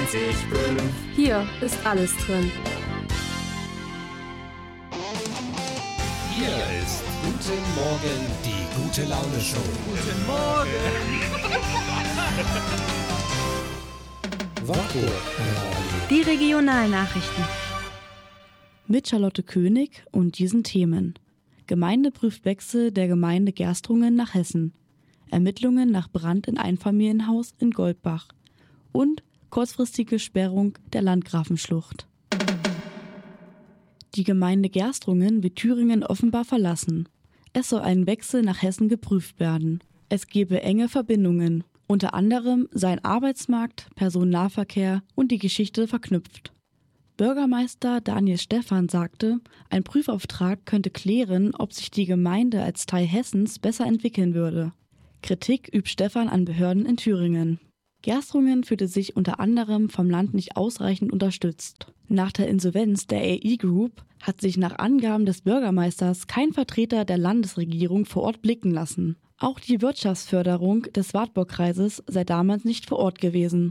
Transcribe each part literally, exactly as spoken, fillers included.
sechsundneunzig Komma fünf. Hier ist alles drin. Hier ist Guten Morgen, die gute Laune Show. Guten Morgen. Warburg. Die Regionalnachrichten. Mit Charlotte König und diesen Themen. Gemeinde prüft Wechsel der Gemeinde Gerstrungen nach Hessen. Ermittlungen nach Brand in Einfamilienhaus in Goldbach. Und kurzfristige Sperrung der Landgrafenschlucht. Die Gemeinde Gerstrungen wird Thüringen offenbar verlassen. Es soll ein Wechsel nach Hessen geprüft werden. Es gebe enge Verbindungen. Unter anderem seien Arbeitsmarkt, Personennahverkehr und die Geschichte verknüpft. Bürgermeister Daniel Stephan sagte, ein Prüfauftrag könnte klären, ob sich die Gemeinde als Teil Hessens besser entwickeln würde. Kritik übt Stephan an Behörden in Thüringen. Gerstrungen fühlte sich unter anderem vom Land nicht ausreichend unterstützt. Nach der Insolvenz der A I Group hat sich nach Angaben des Bürgermeisters kein Vertreter der Landesregierung vor Ort blicken lassen. Auch die Wirtschaftsförderung des Wartburgkreises sei damals nicht vor Ort gewesen.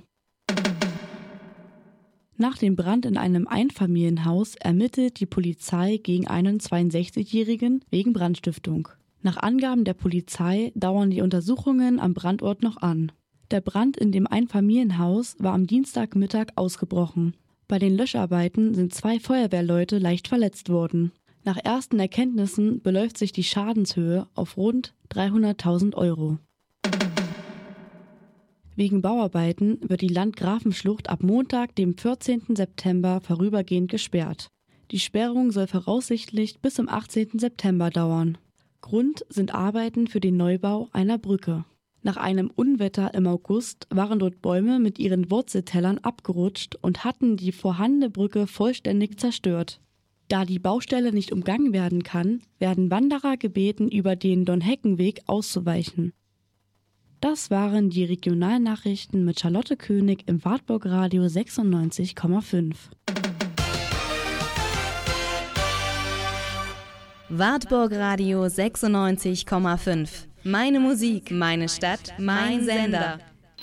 Nach dem Brand in einem Einfamilienhaus ermittelt die Polizei gegen einen zweiundsechzigjährigen wegen Brandstiftung. Nach Angaben der Polizei dauern die Untersuchungen am Brandort noch an. Der Brand in dem Einfamilienhaus war am Dienstagmittag ausgebrochen. Bei den Löscharbeiten sind zwei Feuerwehrleute leicht verletzt worden. Nach ersten Erkenntnissen beläuft sich die Schadenshöhe auf rund dreihunderttausend Euro. Wegen Bauarbeiten wird die Landgrafenschlucht ab Montag, dem vierzehnten September, vorübergehend gesperrt. Die Sperrung soll voraussichtlich bis zum achtzehnten September dauern. Grund sind Arbeiten für den Neubau einer Brücke. Nach einem Unwetter im August waren dort Bäume mit ihren Wurzeltellern abgerutscht und hatten die vorhandene Brücke vollständig zerstört. Da die Baustelle nicht umgangen werden kann, werden Wanderer gebeten, über den Dornheckenweg auszuweichen. Das waren die Regionalnachrichten mit Charlotte König im Wartburg Radio sechsundneunzig Komma fünf. Wartburg Radio sechsundneunzig Komma fünf. Meine Musik, meine Stadt, mein Sender.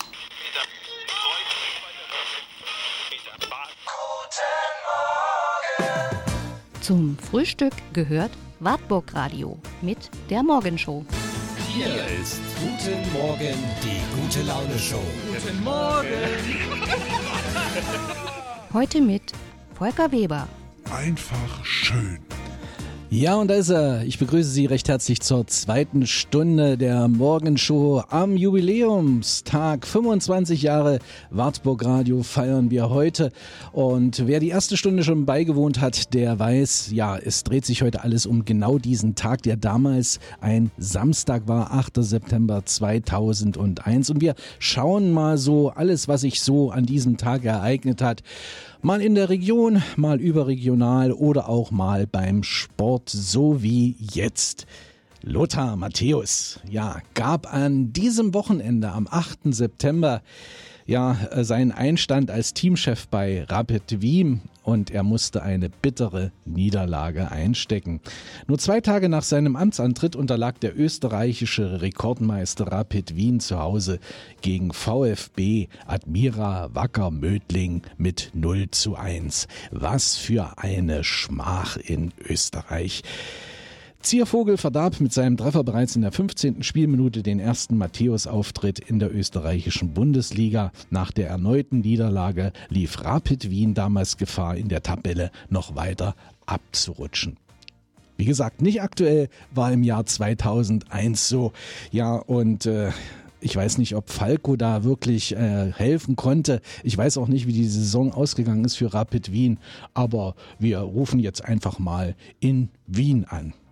Zum Frühstück gehört Wartburg Radio mit der Morgenshow. Hier ist Guten Morgen, die gute Laune Show. Guten Morgen. Heute mit Volker Weber. Einfach schön. Ja, und da ist er. Ich begrüße Sie recht herzlich zur zweiten Stunde der Morgenshow am Jubiläumstag. fünfundzwanzig Jahre Wartburg Radio feiern wir heute. Und wer die erste Stunde schon beigewohnt hat, der weiß, ja, es dreht sich heute alles um genau diesen Tag, der damals ein Samstag war, achter September zweitausendeins. Und wir schauen mal so alles, was sich so an diesem Tag ereignet hat. Mal in der Region, mal überregional oder auch mal beim Sport, so wie jetzt. Lothar Matthäus, ja, gab an diesem Wochenende am achten September ja seinen Einstand als Teamchef bei Rapid Wien und er musste eine bittere Niederlage einstecken. Nur zwei Tage nach seinem Amtsantritt unterlag der österreichische Rekordmeister Rapid Wien zu Hause gegen VfB Admira Wacker Mödling mit null zu eins. Was für eine Schmach in Österreich. Ziervogel verdarb mit seinem Treffer bereits in der fünfzehnten Spielminute den ersten Matthäus-Auftritt in der österreichischen Bundesliga. Nach der erneuten Niederlage lief Rapid Wien damals Gefahr, in der Tabelle noch weiter abzurutschen. Wie gesagt, nicht aktuell, war im Jahr zweitausendeins so. Ja, und äh, ich weiß nicht, ob Falco da wirklich äh, helfen konnte. Ich weiß auch nicht, wie die Saison ausgegangen ist für Rapid Wien. Aber wir rufen jetzt einfach mal in Wien an.